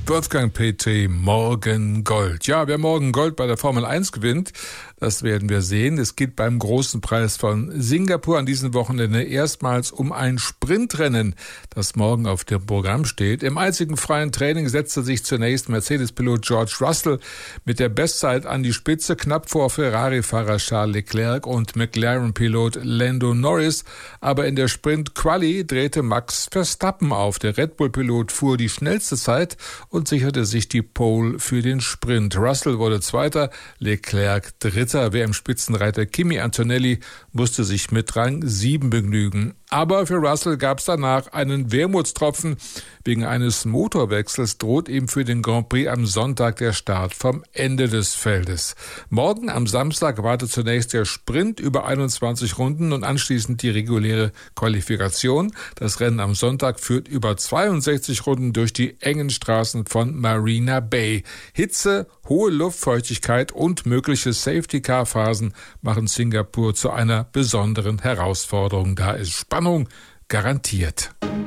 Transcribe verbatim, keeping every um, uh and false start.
Wolfgang P T, morgen Gold. Ja, wer morgen Gold bei der Formel eins gewinnt, das werden wir sehen. Es geht beim großen Preis von Singapur an diesem Wochenende erstmals um ein Sprintrennen, das morgen auf dem Programm steht. Im einzigen freien Training setzte sich zunächst Mercedes-Pilot George Russell mit der Bestzeit an die Spitze, knapp vor Ferrari-Fahrer Charles Leclerc und McLaren-Pilot Lando Norris. Aber in der Sprint-Quali drehte Max Verstappen auf. Der Red Bull-Pilot fuhr die schnellste Zeit und sicherte sich die Pole für den Sprint. Russell wurde Zweiter, Leclerc Dritter. Wer im Spitzenreiter Kimi Antonelli musste sich mit Rang sieben begnügen. Aber für Russell gab es danach einen Wermutstropfen. Wegen eines Motorwechsels droht ihm für den Grand Prix am Sonntag der Start vom Ende des Feldes. Morgen am Samstag wartet zunächst der Sprint über einundzwanzig Runden und anschließend die reguläre Qualifikation. Das Rennen am Sonntag führt über zweiundsechzig Runden durch die engen Straßen von Marina Bay. Hitze, hohe Luftfeuchtigkeit und mögliche Safety-Car-Phasen machen Singapur zu einer besonderen Herausforderung. Da ist Spannung garantiert.